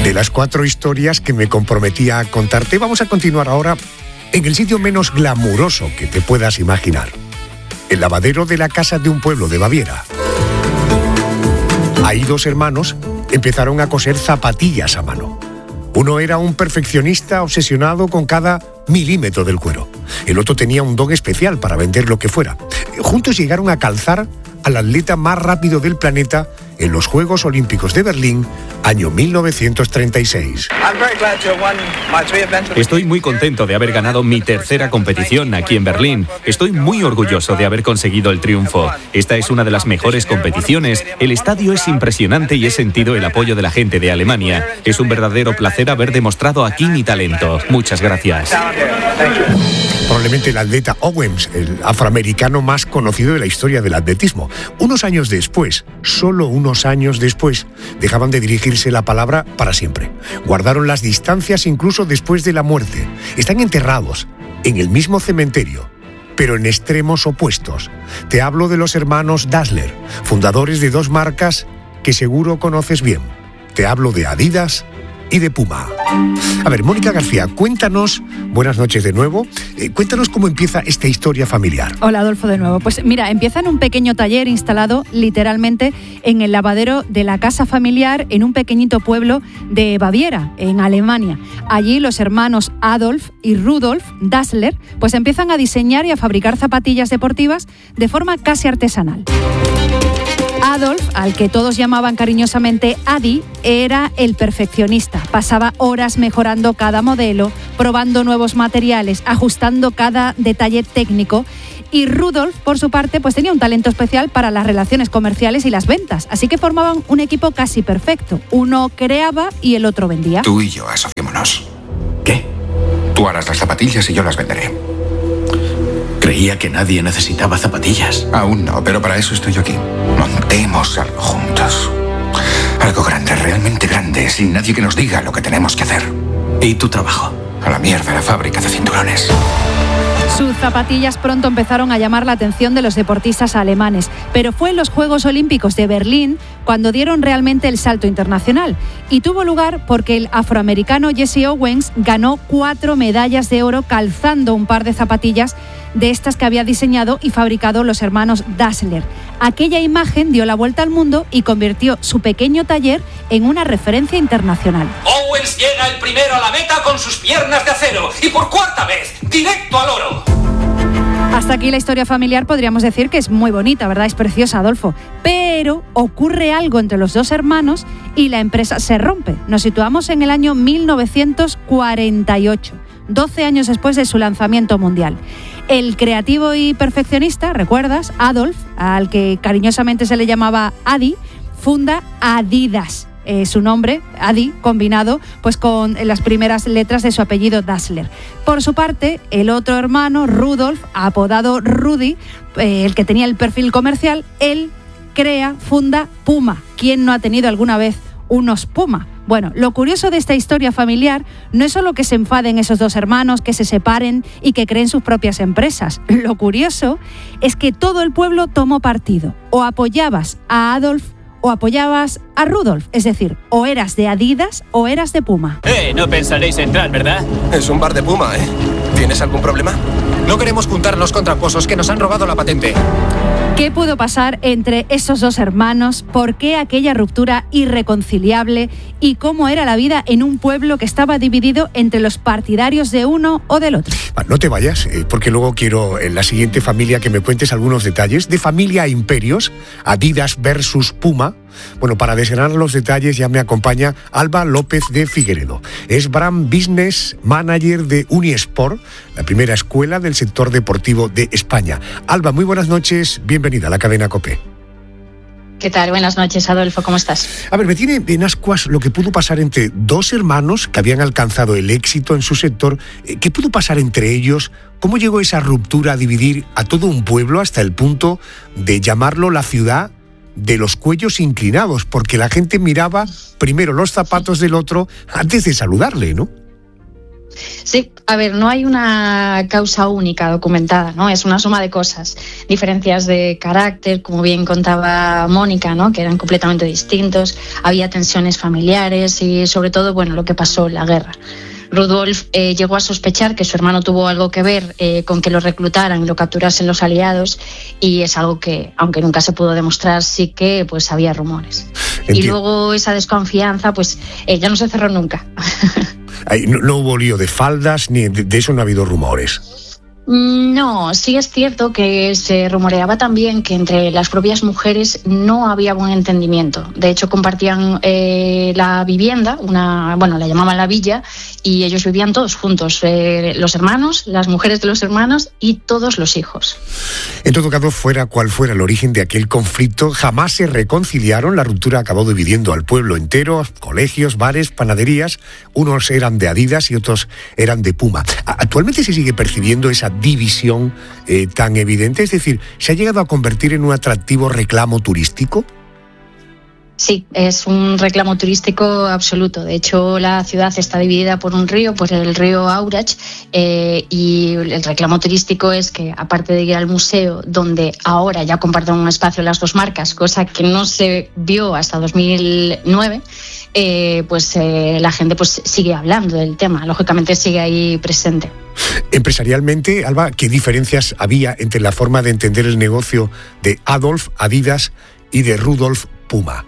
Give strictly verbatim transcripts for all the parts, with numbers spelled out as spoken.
De las cuatro historias que me comprometía a contarte, vamos a continuar ahora en el sitio menos glamuroso que te puedas imaginar. El lavadero de la casa de un pueblo de Baviera. Ahí dos hermanos empezaron a coser zapatillas a mano. Uno era un perfeccionista obsesionado con cada milímetro del cuero. El otro tenía un don especial para vender lo que fuera. Juntos llegaron a calzar al atleta más rápido del planeta en los Juegos Olímpicos de Berlín, año mil novecientos treinta y seis. Estoy muy contento de haber ganado mi tercera competición aquí en Berlín. Estoy muy orgulloso de haber conseguido el triunfo. Esta es una de las mejores competiciones. El estadio es impresionante y he sentido el apoyo de la gente de Alemania. Es un verdadero placer haber demostrado aquí mi talento. Muchas gracias. Probablemente el atleta Owens, el afroamericano más conocido de la historia del atletismo. Unos años después, solo unos años después, dejaban de dirigirse la palabra para siempre. Guardaron las distancias incluso después de la muerte. Están enterrados en el mismo cementerio, pero en extremos opuestos. Te hablo de los hermanos Dassler, fundadores de dos marcas que seguro conoces bien. Te hablo de Adidas y de Puma. A ver, Mónica García, cuéntanos, buenas noches de nuevo, eh, cuéntanos cómo empieza esta historia familiar. Hola, Adolfo, de nuevo. Pues mira, empieza en un pequeño taller instalado literalmente en el lavadero de la casa familiar en un pequeñito pueblo de Baviera, en Alemania. Allí los hermanos Adolf y Rudolf Dassler pues empiezan a diseñar y a fabricar zapatillas deportivas de forma casi artesanal. Adolf, al que todos llamaban cariñosamente Adi, era el perfeccionista. Pasaba horas mejorando cada modelo, probando nuevos materiales, ajustando cada detalle técnico. Y Rudolf, por su parte, pues tenía un talento especial para las relaciones comerciales y las ventas. Así que formaban un equipo casi perfecto. Uno creaba y el otro vendía. Tú y yo asociémonos. ¿Qué? Tú harás las zapatillas y yo las venderé. Creía que nadie necesitaba zapatillas. Aún no, pero para eso estoy yo aquí. Montemos algo juntos. Algo grande, realmente grande, sin nadie que nos diga lo que tenemos que hacer. ¿Y tu trabajo? A la mierda la fábrica de cinturones. Sus zapatillas pronto empezaron a llamar la atención de los deportistas alemanes, pero fue en los Juegos Olímpicos de Berlín cuando dieron realmente el salto internacional. Y tuvo lugar porque el afroamericano Jesse Owens ganó cuatro medallas de oro calzando un par de zapatillas de estas que había diseñado y fabricado los hermanos Dassler. Aquella imagen dio la vuelta al mundo y convirtió su pequeño taller en una referencia internacional. Owens llega el primero a la meta con sus piernas de acero y por cuarta vez, directo al oro. Hasta aquí la historia familiar podríamos decir que es muy bonita, ¿verdad? Es preciosa, Adolfo. Pero ocurre algo entre los dos hermanos y la empresa se rompe. Nos situamos en el año mil novecientos cuarenta y ocho, doce años después de su lanzamiento mundial. El creativo y perfeccionista, ¿recuerdas? Adolf, al que cariñosamente se le llamaba Adi, funda Adidas. Eh, su nombre, Adi, combinado pues con las primeras letras de su apellido Dassler. Por su parte, el otro hermano, Rudolf, apodado Rudy, eh, el que tenía el perfil comercial, él crea, funda Puma. ¿Quién no ha tenido alguna vez unos Puma? Bueno, lo curioso de esta historia familiar no es solo que se enfaden esos dos hermanos, que se separen y que creen sus propias empresas. Lo curioso es que todo el pueblo tomó partido. O apoyabas a Adolf o apoyabas a Rudolf, es decir, o eras de Adidas o eras de Puma. Eh, no pensaréis entrar, ¿verdad? Es un bar de Puma, ¿eh? ¿Tienes algún problema? No queremos juntarnos con tramposos que nos han robado la patente. ¿Qué pudo pasar entre esos dos hermanos? ¿Por qué aquella ruptura irreconciliable? ¿Y cómo era la vida en un pueblo que estaba dividido entre los partidarios de uno o del otro? No te vayas, porque luego quiero en la siguiente familia que me cuentes algunos detalles de Familia Imperios, Adidas versus Puma. Bueno, para desgranar los detalles ya me acompaña Alba López de Figueredo. Es Brand Business Manager de Unisport, la primera escuela del sector deportivo de España. Alba, muy buenas noches, bienvenida a la cadena COPE. ¿Qué tal? Buenas noches, Adolfo, ¿cómo estás? A ver, me tiene en ascuas lo que pudo pasar entre dos hermanos que habían alcanzado el éxito en su sector. ¿Qué pudo pasar entre ellos? ¿Cómo llegó esa ruptura a dividir a todo un pueblo hasta el punto de llamarlo la ciudad de los cuellos inclinados? Porque la gente miraba primero los zapatos del otro antes de saludarle, ¿no? Sí, a ver, no hay una causa única documentada, ¿no? Es una suma de cosas, diferencias de carácter, como bien contaba Mónica, ¿no? Que eran completamente distintos, había tensiones familiares y sobre todo, bueno, lo que pasó en la guerra. Rudolf eh, llegó a sospechar que su hermano tuvo algo que ver eh, con que lo reclutaran y lo capturasen los aliados, y es algo que, aunque nunca se pudo demostrar, sí que pues había rumores. Entiendo. Y luego esa desconfianza pues eh, ya no se cerró nunca. Ay, no, no hubo lío de faldas, ni de, de eso no ha habido rumores. No, sí es cierto que se rumoreaba también que entre las propias mujeres no había buen entendimiento. De hecho, compartían eh, la vivienda, una, bueno, la llamaban la villa, y ellos vivían todos juntos, eh, los hermanos, las mujeres de los hermanos y todos los hijos. En todo caso, fuera cual fuera el origen de aquel conflicto, jamás se reconciliaron. La ruptura acabó dividiendo al pueblo entero, colegios, bares, panaderías. Unos eran de Adidas y otros eran de Puma. ¿Actualmente se sigue percibiendo esa división eh, tan evidente? Es decir, ¿se ha llegado a convertir en un atractivo reclamo turístico? Sí, es un reclamo turístico absoluto. De hecho, la ciudad está dividida por un río, por el río Aurach, eh, y el reclamo turístico es que, aparte de ir al museo, donde ahora ya comparten un espacio las dos marcas, cosa que no se vio hasta dos mil nueve, eh, pues eh, la gente pues sigue hablando del tema, lógicamente sigue ahí presente. Empresarialmente, Alba, ¿qué diferencias había entre la forma de entender el negocio de Adolf, Adidas, y de Rudolf, Puma?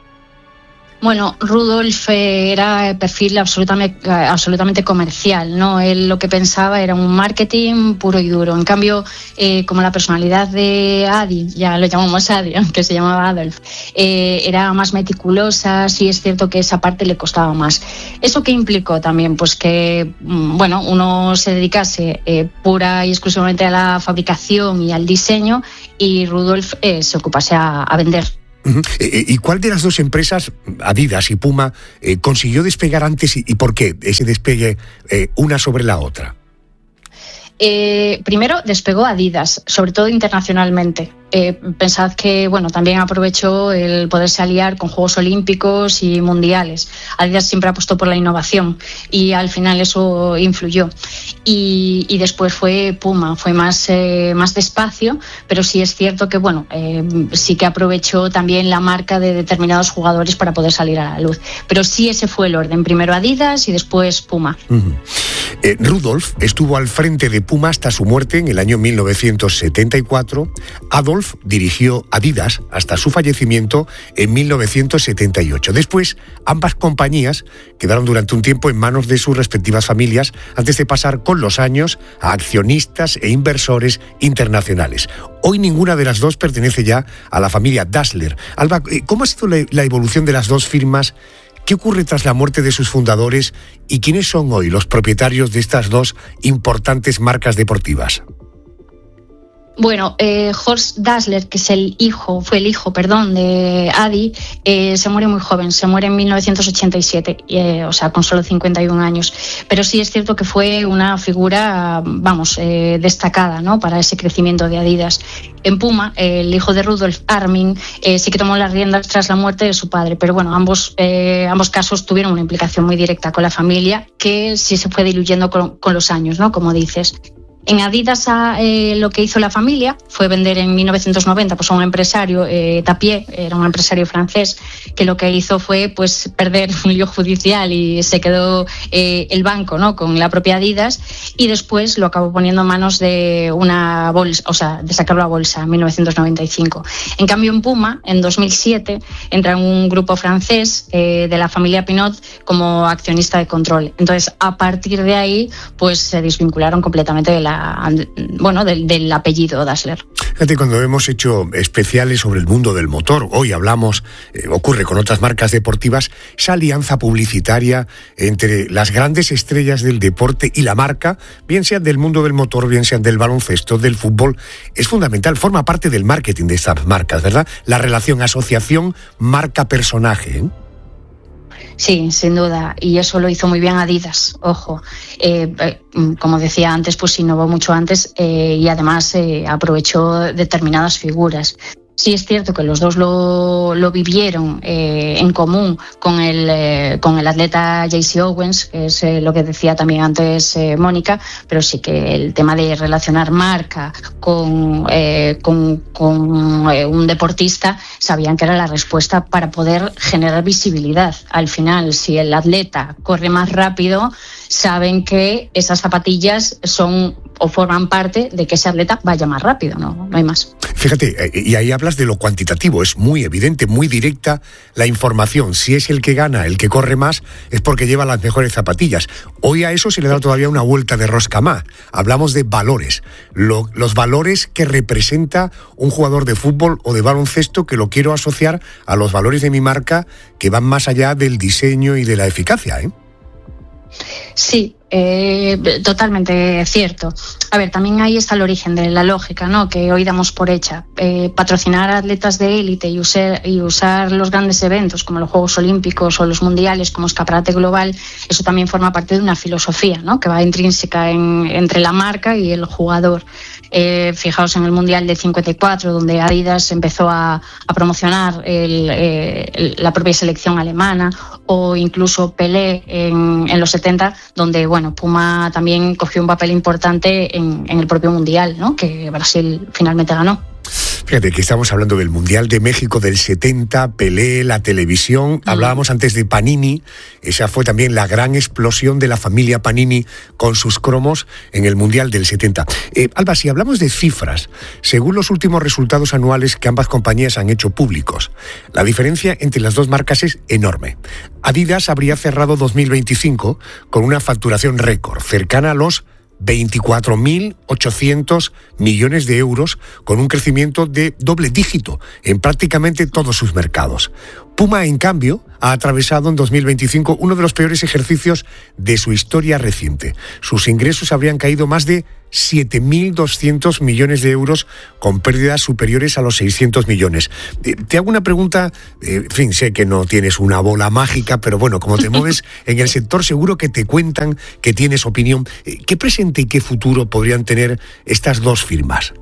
Bueno, Rudolf era perfil absolutamente, absolutamente comercial, ¿no? Él lo que pensaba era un marketing puro y duro. En cambio, eh, como la personalidad de Adi, ya lo llamamos Adi, aunque se llamaba Adolf, eh, era más meticulosa, sí es cierto que esa parte le costaba más. ¿Eso qué implicó también? Pues que, bueno, uno se dedicase eh, pura y exclusivamente a la fabricación y al diseño, y Rudolf eh, se ocupase a, a vender. Uh-huh. ¿Y cuál de las dos empresas, Adidas y Puma, eh, consiguió despegar antes y, y por qué ese despegue eh, una sobre la otra? Eh, primero despegó Adidas, sobre todo internacionalmente. Eh, pensad que bueno, también aprovechó el poderse aliar con Juegos Olímpicos y Mundiales. Adidas siempre apostó por la innovación y al final eso influyó. Y, y después fue Puma, fue más, eh, más despacio, pero sí es cierto que bueno, eh, sí que aprovechó también la marca de determinados jugadores para poder salir a la luz. Pero sí ese fue el orden, primero Adidas y después Puma. Uh-huh. eh, Rudolf estuvo al frente de Puma hasta su muerte en el año mil novecientos setenta y cuatro. Adolf dirigió Adidas hasta su fallecimiento en mil novecientos setenta y ocho. Después, ambas compañías quedaron durante un tiempo en manos de sus respectivas familias antes de pasar con los años a accionistas e inversores internacionales. Hoy ninguna de las dos pertenece ya a la familia Dassler. Alba, ¿cómo ha sido la evolución de las dos firmas? ¿Qué ocurre tras la muerte de sus fundadores? ¿Y quiénes son hoy los propietarios de estas dos importantes marcas deportivas? Bueno, eh, Horst Dassler, que es el hijo, fue el hijo, perdón, de Adi, eh, se muere muy joven, se muere en mil novecientos ochenta y siete, eh, o sea, con solo cincuenta y un años. Pero sí es cierto que fue una figura, vamos, eh, destacada, ¿no?, para ese crecimiento de Adidas. En Puma, eh, el hijo de Rudolf, Armin, eh, sí que tomó las riendas tras la muerte de su padre, pero bueno, ambos, eh, ambos casos tuvieron una implicación muy directa con la familia, que sí se fue diluyendo con, con los años, ¿no?, como dices. En Adidas eh, lo que hizo la familia fue vender en mil novecientos noventa pues, a un empresario, eh, Tapier, era un empresario francés, que lo que hizo fue pues, perder un lío judicial y se quedó eh, el banco, ¿no?, con la propia Adidas, y después lo acabó poniendo en manos de una bolsa, o sea, de sacarlo a bolsa en mil novecientos noventa y cinco. En cambio, en Puma, en dos mil siete, entra un grupo francés eh, de la familia Pinot como accionista de control. Entonces, a partir de ahí, pues se desvincularon completamente de la bueno, del, del apellido Dassler. Fíjate, cuando hemos hecho especiales sobre el mundo del motor, hoy hablamos, eh, ocurre con otras marcas deportivas, esa alianza publicitaria entre las grandes estrellas del deporte y la marca, bien sean del mundo del motor, bien sean del baloncesto, del fútbol, es fundamental, forma parte del marketing de estas marcas, ¿verdad? La relación asociación marca-personaje, ¿eh? Sí, sin duda, y eso lo hizo muy bien Adidas, ojo, eh, eh, como decía antes, pues innovó mucho antes eh, y además eh, aprovechó determinadas figuras. Sí es cierto que los dos lo, lo vivieron eh, en común con el, eh, con el atleta J C Owens, que es eh, lo que decía también antes eh, Mónica, pero sí que el tema de relacionar marca con, eh, con, con eh, un deportista, sabían que era la respuesta para poder generar visibilidad. Al final, si el atleta corre más rápido, saben que esas zapatillas son o forman parte de que ese atleta vaya más rápido, no, no hay más. Fíjate, y ahí hablas de lo cuantitativo, es muy evidente, muy directa la información. Si es el que gana, el que corre más, es porque lleva las mejores zapatillas. Hoy a eso se le da todavía una vuelta de rosca más. Hablamos de valores, lo, los valores que representa un jugador de fútbol o de baloncesto, que lo quiero asociar a los valores de mi marca, que van más allá del diseño y de la eficacia, ¿eh? Sí, eh, totalmente cierto. A ver, también ahí está el origen de la lógica, ¿no?, que hoy damos por hecha. Eh, patrocinar a atletas de élite y usar, y usar los grandes eventos como los Juegos Olímpicos o los Mundiales como escaparate global, eso también forma parte de una filosofía, ¿no?, que va intrínseca en, entre la marca y el jugador. Eh, fijaos en el Mundial de cincuenta y cuatro, donde Adidas empezó a, a promocionar el, eh, el, la propia selección alemana, o incluso Pelé en, en los setenta, donde bueno, Puma también cogió un papel importante en, en el propio Mundial, ¿no?, que Brasil finalmente ganó. Fíjate que estamos hablando del Mundial de México del setenta, Pelé, la televisión. Mm. Hablábamos antes de Panini. Esa fue también la gran explosión de la familia Panini con sus cromos en el Mundial del setenta. Eh, Alba, si hablamos de cifras, según los últimos resultados anuales que ambas compañías han hecho públicos, la diferencia entre las dos marcas es enorme. Adidas habría cerrado dos mil veinticinco con una facturación récord, cercana a los veinticuatro mil ochocientos millones de euros, con un crecimiento de doble dígito en prácticamente todos sus mercados. Puma, en cambio, ha atravesado en dos mil veinticinco uno de los peores ejercicios de su historia reciente. Sus ingresos habrían caído más de siete mil doscientos millones de euros, con pérdidas superiores a los seiscientos millones. Eh, te hago una pregunta, eh, en fin, sé que no tienes una bola mágica, pero bueno, como te mueves en el sector, seguro que te cuentan, que tienes opinión. Eh, ¿Qué presente y qué futuro podrían tener estas dos firmas?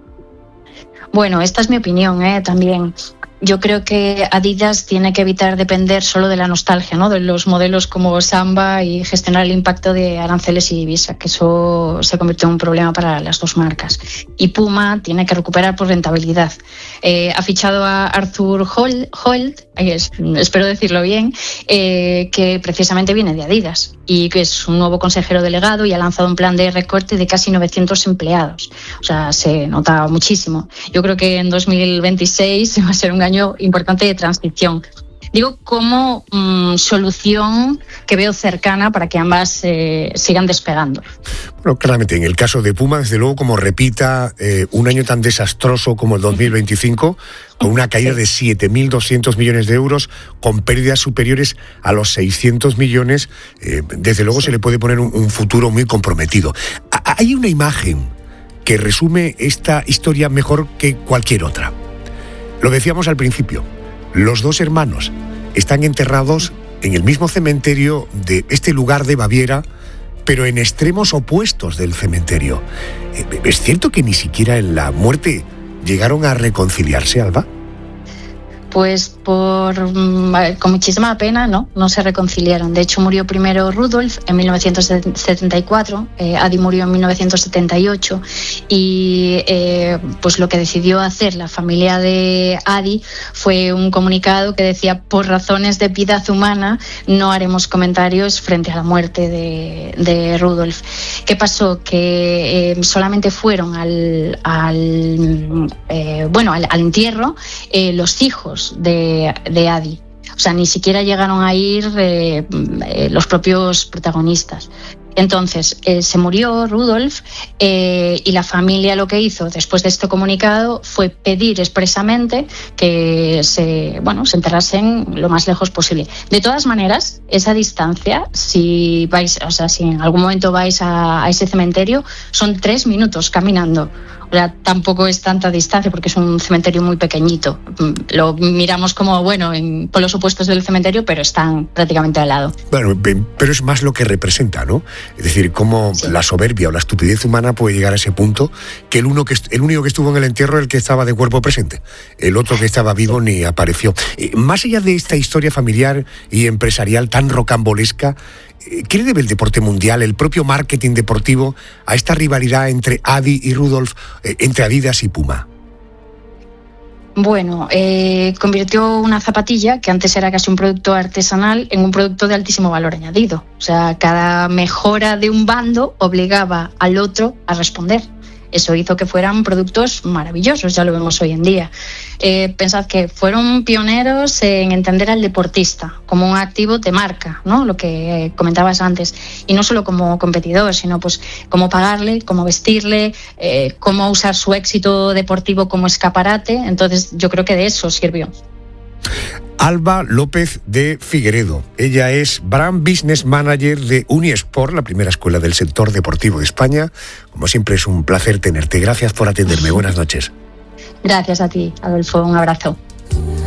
Bueno, esta es mi opinión, ¿eh? También. Yo creo que Adidas tiene que evitar depender solo de la nostalgia, ¿no?, de los modelos como Samba, y gestionar el impacto de aranceles y divisa, que eso se convirtió en un problema para las dos marcas. Y Puma tiene que recuperar por rentabilidad. Eh, ha fichado a Arthur Holt, Holt eh, espero decirlo bien, eh, que precisamente viene de Adidas y que es un nuevo consejero delegado, y ha lanzado un plan de recorte de casi novecientos empleados. O sea, se nota muchísimo. Yo creo que en dos mil veintiséis va a ser un año importante de transición. Digo, como mmm, solución que veo cercana para que ambas eh, sigan despegando. Bueno, claramente, en el caso de Puma, desde luego, como repita eh, un año tan desastroso como el dos mil veinticinco, con una caída sí. de siete mil doscientos millones de euros, con pérdidas superiores a los seiscientos millones, eh, desde luego sí. se le puede poner un, un futuro muy comprometido. A- hay una imagen que resume esta historia mejor que cualquier otra. Lo decíamos al principio, los dos hermanos están enterrados en el mismo cementerio de este lugar de Baviera, pero en extremos opuestos del cementerio. ¿Es cierto que ni siquiera en la muerte llegaron a reconciliarse, Alba? Pues por con muchísima pena, no, no se reconciliaron. De hecho, murió primero Rudolf en mil novecientos setenta y cuatro, eh, Adi murió en mil novecientos setenta y ocho, y eh, pues lo que decidió hacer la familia de Adi fue un comunicado que decía: por razones de piedad humana no haremos comentarios frente a la muerte de, de Rudolf. ¿Qué pasó? Que eh, solamente fueron al, al eh, bueno al, al entierro eh, los hijos de, de Adi. O sea, ni siquiera llegaron a ir eh, eh, los propios protagonistas. Entonces, eh, se murió Rudolf eh, y la familia lo que hizo después de este comunicado fue pedir expresamente que se, bueno, se enterrasen lo más lejos posible. De todas maneras, esa distancia, si vais, o sea, si en algún momento vais a, a ese cementerio, son tres minutos caminando. tampoco es tanta distancia porque es un cementerio muy pequeñito. Lo miramos como, bueno, en polos opuestos del cementerio, pero están prácticamente al lado. Bueno, pero es más lo que representa, ¿no? Es decir, cómo sí. la soberbia o la estupidez humana puede llegar a ese punto que el, uno que el único que estuvo en el entierro es el que estaba de cuerpo presente. El otro que estaba vivo sí. ni apareció. Más allá de esta historia familiar y empresarial tan rocambolesca, ¿qué le debe el deporte mundial, el propio marketing deportivo, a esta rivalidad entre Adi y Rudolf, eh, entre Adidas y Puma? Bueno, eh, convirtió una zapatilla, que antes era casi un producto artesanal, en un producto de altísimo valor añadido. O sea, cada mejora de un bando obligaba al otro a responder. Eso hizo que fueran productos maravillosos, ya lo vemos hoy en día. Eh, pensad que fueron pioneros en entender al deportista como un activo de marca, ¿no? Lo que comentabas antes, y no solo como competidor, sino pues cómo pagarle, cómo vestirle, eh, cómo usar su éxito deportivo como escaparate. Entonces yo creo que de eso sirvió. Alba López de Figueredo. Ella es Brand Business Manager de Unisport, la primera escuela del sector deportivo de España. Como siempre, es un placer tenerte. Gracias por atenderme. Buenas noches. Gracias a ti, Adolfo. Un abrazo.